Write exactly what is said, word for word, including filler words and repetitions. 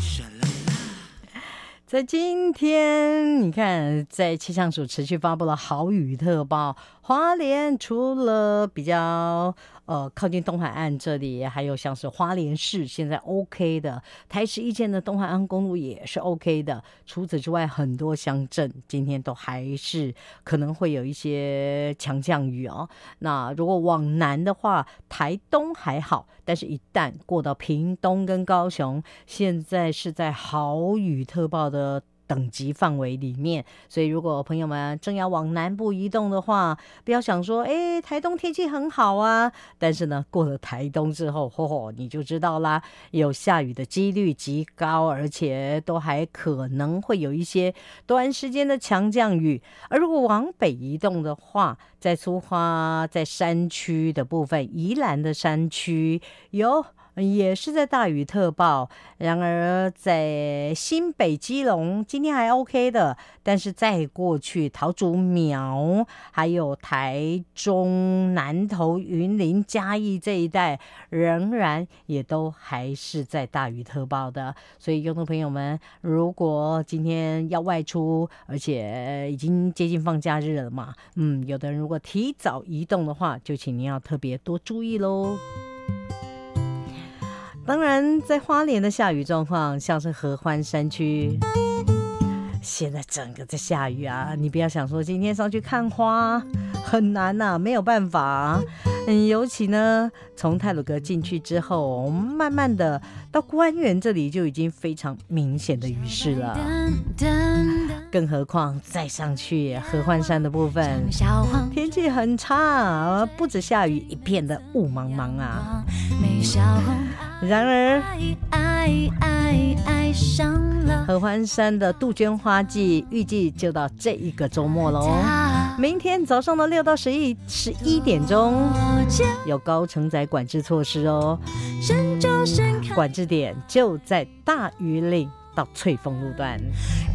在今天，你看，在气象署持续发布了豪雨特报，花莲除了比较呃靠近东海岸这里，还有像是花莲市现在 OK 的，台十一线的东海岸公路也是 OK 的。除此之外，很多乡镇今天都还是可能会有一些强降雨哦。那如果往南的话，台东还好，但是一旦过到屏东跟高雄，现在是在豪雨特报的等级范围里面，所以如果朋友们正要往南部移动的话，不要想说哎，台东天气很好啊，但是呢过了台东之后，吼吼，你就知道啦，有下雨的几率极高，而且都还可能会有一些短时间的强降雨。而如果往北移动的话，在苏花在山区的部分，宜兰的山区有也是在大雨特报，然而在新北基隆今天还 OK 的，但是再过去桃竹苗还有台中南投云林嘉义这一带仍然也都还是在大雨特报的。所以用户朋友们，如果今天要外出，而且已经接近放假日了嘛，嗯，有的人如果提早移动的话，就请您要特别多注意咯。当然在花莲的下雨状况，像是合欢山区现在整个在下雨啊，你不要想说今天上去看花很难啊，没有办法。嗯，尤其呢从太鲁阁进去之后，慢慢的到官园这里就已经非常明显的雨势了，更何况再上去合欢山的部分，天气很差，不止下雨，一片的雾茫茫啊。然而合欢山的杜鹃花季预计就到这一个周末咯，明天早上的六到十一十一点钟有高承载管制措施哦，管制点就在大屿岭到翠峰路段。